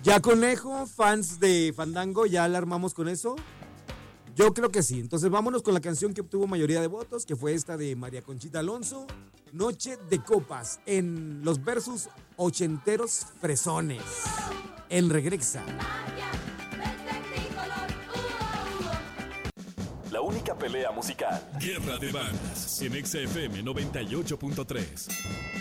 ¿Ya Conejo, fans de Fandango, ya la armamos con eso? Yo creo que sí. Entonces vámonos con la canción que obtuvo mayoría de votos, que fue esta de María Conchita Alonso, Noche de Copas, en los versus ochenteros fresones. En Regresa. La única pelea musical. Guerra de Bandas en XFM 98.3.